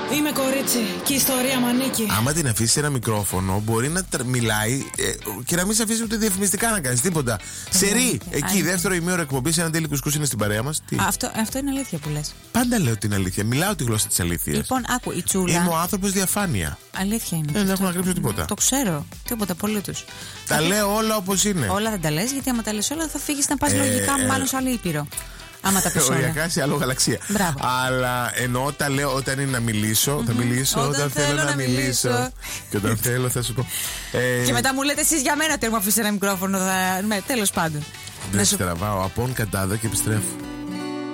Είμαι κορίτσι και η ιστορία μ' ανήκει. Άμα την αφήσει ένα μικρόφωνο, μπορεί να μιλάει και να μην σε αφήσει ούτε διαφημιστικά να κάνει τίποτα. Σερί! Εκεί, δεύτερο ημίωρο εκπομπή, ένα τέλειο κουσκούς είναι στην παρέα μας. Αυτό είναι αλήθεια που λες. Πάντα λέω την αλήθεια. Μιλάω τη γλώσσα της αλήθειας. Λοιπόν, άκου, η Τσούλα. Είμαι ο άνθρωπος διαφάνεια. Αλήθεια είναι. Δεν έχω να κρύψω τίποτα. Το ξέρω. Τίποτα απολύτως. Τα λέω όλα όπως είναι. Όλα δεν τα λες, γιατί άμα τα λες όλα θα φύγεις να πας λογικά μάλλον σε άλλη ήπειρο. Άμα τα πεις όλα. Οριακά σε άλλο γαλαξία. Μπράβο. Αλλά εννοώ τα λέω όταν είναι να μιλήσω. Θα μιλήσω όταν θέλω να μιλήσω. Και όταν θέλω θα σου πω. Και μετά μου λέτε εσείς για μένα ότι μου αφήσει ένα μικρόφωνο. Τέλος πάντων. Δεν στραβάω. Απόν κατάδα και επιστρέφω.